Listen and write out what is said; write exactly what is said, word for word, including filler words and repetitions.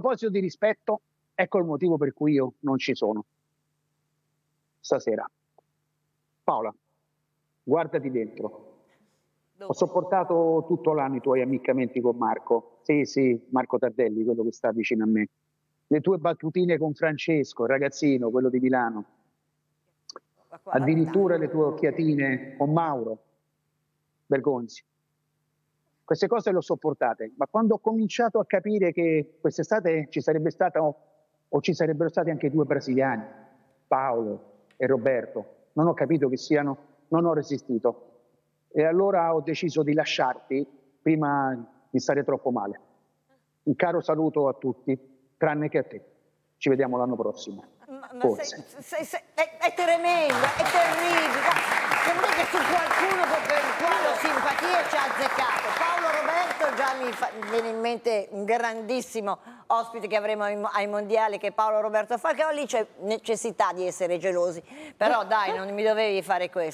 proposito di rispetto, ecco il motivo per cui io non ci sono stasera. Paola, guardati dentro. Ho sopportato tutto l'anno i tuoi ammiccamenti con Marco. Sì, sì, Marco Tardelli, quello che sta vicino a me. Le tue battutine con Francesco, il ragazzino, quello di Milano. Addirittura le tue occhiatine con Mauro Bergonzi. Queste cose le ho sopportate, ma quando ho cominciato a capire che quest'estate ci sarebbe stata o ci sarebbero stati anche due brasiliani, Paolo e Roberto, non ho capito che siano, non ho resistito. E allora ho deciso di lasciarti prima di stare troppo male. Un caro saluto a tutti, tranne che a te. Ci vediamo l'anno prossimo. Ma, ma Forse. sei, sei, sei, è, è tremendo, è terribile. Devo dire che su qualcuno per il quale ho simpatia ci ha azzeccato. Paolo Roberto, già mi, fa, mi viene in mente un grandissimo ospite che avremo ai, ai mondiali, che è Paolo Roberto Falcao. Lì c'è necessità di essere gelosi. Però dai, non mi dovevi fare questo.